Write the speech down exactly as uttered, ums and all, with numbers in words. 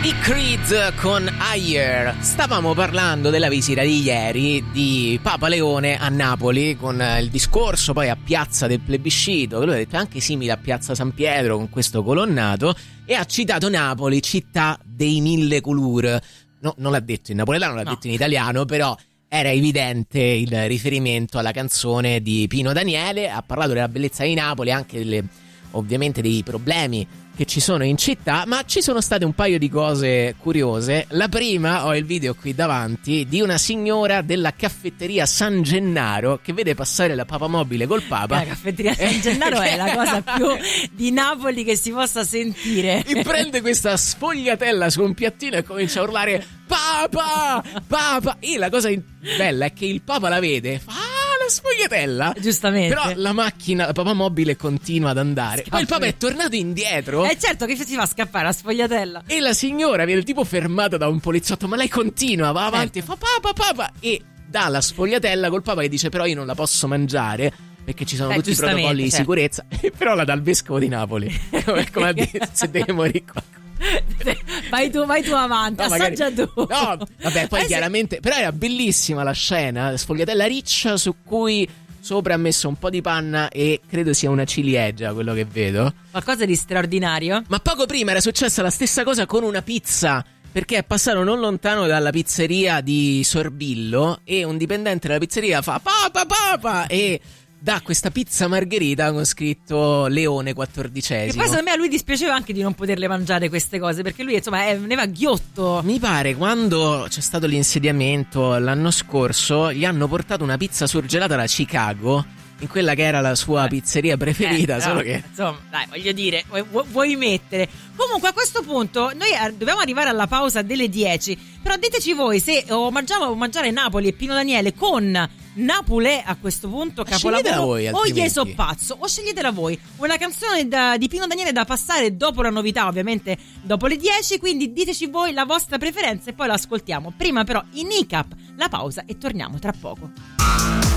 I Creed con Higher. Stavamo parlando della visita di ieri di Papa Leone a Napoli, con il discorso poi a Piazza del Plebiscito, che lui ha detto anche simile a Piazza San Pietro, con questo colonnato, e ha citato Napoli, città dei mille color. No, non l'ha detto in napoletano, l'ha no. detto in italiano, però era evidente il riferimento alla canzone di Pino Daniele. Ha parlato della bellezza di Napoli, anche delle, ovviamente dei problemi che ci sono in città, ma ci sono state un paio di cose curiose. La prima, ho il video qui davanti, di una signora della caffetteria San Gennaro che vede passare la papamobile col Papa. La caffetteria San Gennaro è la cosa più di Napoli che si possa sentire. E prende questa sfogliatella su un piattino e comincia a urlare Papa! Papa! E la cosa bella è che il Papa la vede, fa la sfogliatella, giustamente, però la macchina, la papamobile continua ad andare. Scappa. Poi il Papa è tornato indietro. Eh certo, che si fa scappare la sfogliatella. E la signora viene tipo fermata da un poliziotto, ma lei continua, va avanti, certo. fa Papa, Papa, e dà la sfogliatella col Papa che dice però io non la posso mangiare perché ci sono Beh, tutti i protocolli di certo. sicurezza. E però la dà il vescovo di Napoli. Come a dire, se deve morire qua. Vai tu, vai tu avanti, no, assaggia magari... tu. No, vabbè, poi eh, chiaramente, sì. Però era bellissima la scena, sfogliatella riccia su cui sopra ha messo un po' di panna e credo sia una ciliegia quello che vedo. Qualcosa di straordinario. Ma poco prima era successa la stessa cosa con una pizza, perché è passato non lontano dalla pizzeria di Sorbillo e un dipendente della pizzeria fa Papa, Papa, e dà questa pizza margherita con scritto Leone quattordicesimo. E poi secondo me a lui dispiaceva anche di non poterle mangiare queste cose, perché lui insomma è, ne va ghiotto. Mi pare quando c'è stato l'insediamento l'anno scorso gli hanno portato una pizza surgelata da Chicago, in quella che era la sua pizzeria preferita, eh, solo no, che insomma dai, voglio dire, vuoi, vuoi mettere. Comunque a questo punto noi dobbiamo arrivare alla pausa delle dieci, però diteci voi se o mangiamo o mangiare Napoli e Pino Daniele con Napolè a questo punto, capolavoro, voi, o Ieso Pazzo, o sceglietela voi, una canzone da, di Pino Daniele da passare dopo la novità, ovviamente dopo le dieci, quindi diteci voi la vostra preferenza e poi la ascoltiamo. Prima però in I C A P la pausa e torniamo tra poco.